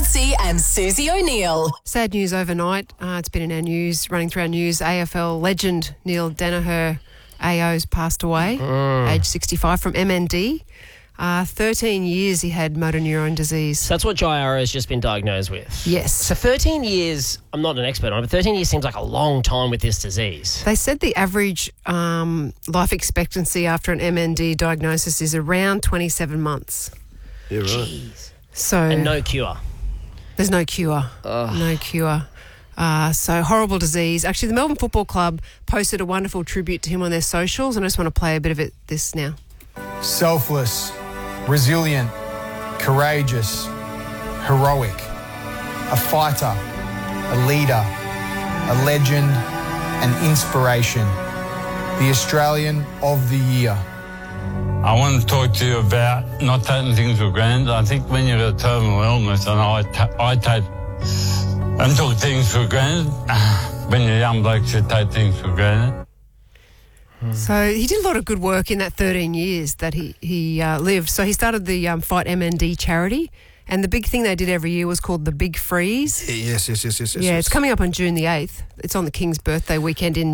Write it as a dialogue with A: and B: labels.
A: Madsy and Susie O'Neill.
B: Sad news overnight. It's been in our news, running through our news. AFL legend Neil Danaher, AO's passed away, age 65, from MND. 13 years he had motor neurone disease.
C: So that's what Jai has just been diagnosed with.
B: Yes.
C: So 13 years, I'm not an expert on it, but 13 years seems like a long time with this disease.
B: They said the average life expectancy after an MND diagnosis is around 27 months.
D: Yeah, right.
C: Jeez.
B: So
C: And no cure.
B: There's no cure. No cure. So horrible disease. Actually, the Melbourne Football Club posted a wonderful tribute to him on their socials, and I just want to play a bit of this now.
E: Selfless, resilient, courageous, heroic, a fighter, a leader, a legend, an inspiration, the Australian of the Year.
F: I want to talk to you about not taking things for granted. I think when you've got a terminal illness, and I take and took things for granted, when you're young blokes, you take things for granted.
B: So he did a lot of good work in that 13 years that he lived. So he started the Fight MND charity, and the big thing they did every year was called the Big Freeze.
D: Yes.
B: Yeah, it's coming up on June the 8th. It's on the King's birthday weekend in